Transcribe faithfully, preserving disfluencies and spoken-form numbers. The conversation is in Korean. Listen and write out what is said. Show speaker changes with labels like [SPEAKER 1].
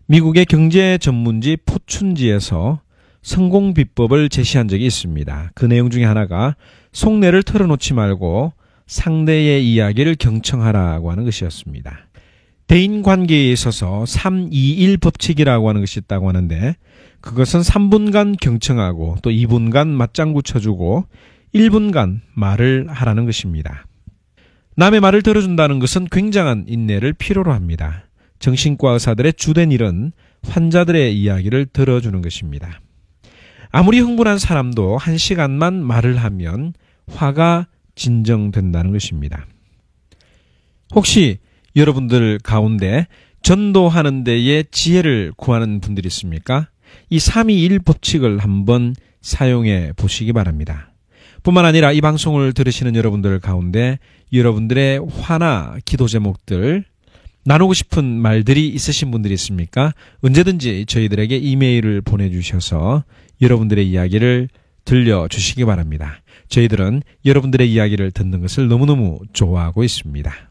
[SPEAKER 1] 미국의 경제 전문지 포춘지에서 성공 비법을 제시한 적이 있습니다. 그 내용 중에 하나가 속내를 털어놓지 말고 상대의 이야기를 경청하라고 하는 것이었습니다. 대인관계에 있어서 삼 이 일 법칙이라고 하는 것이 있다고 하는데, 그것은 삼 분간 경청하고 또 이 분간 맞장구 쳐주고 일 분간 말을 하라는 것입니다. 남의 말을 들어준다는 것은 굉장한 인내를 필요로 합니다. 정신과 의사들의 주된 일은 환자들의 이야기를 들어주는 것입니다. 아무리 흥분한 사람도 한 시간만 말을 하면 화가 진정된다는 것입니다. 혹시 여러분들 가운데 전도하는 데에 지혜를 구하는 분들이 있습니까? 이 삼 이 일 법칙을 한번 사용해 보시기 바랍니다. 뿐만 아니라 이 방송을 들으시는 여러분들 가운데 여러분들의 화나 기도 제목들, 나누고 싶은 말들이 있으신 분들이 있습니까? 언제든지 저희들에게 이메일을 보내주셔서 여러분들의 이야기를 들려주시기 바랍니다. 저희들은 여러분들의 이야기를 듣는 것을 너무너무 좋아하고 있습니다.